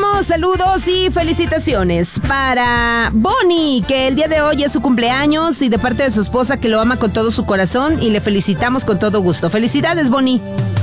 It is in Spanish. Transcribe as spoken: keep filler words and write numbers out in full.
tenemos saludos y felicitaciones para Bonnie, que el día de hoy es su cumpleaños, y de parte de su esposa, que lo ama con todo su corazón y le felicitamos con todo gusto. Felicidades, Bonnie.